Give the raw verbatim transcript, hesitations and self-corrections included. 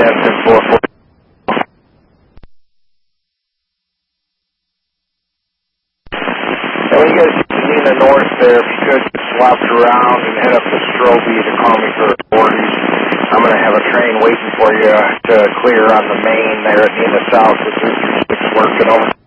Denton four four. And when you guys get to Nina North there, if you could just swap around and head up to Stroby to call me for authorities. I'm going to have a train waiting for you to clear on the main there at Nina South with three three six working over.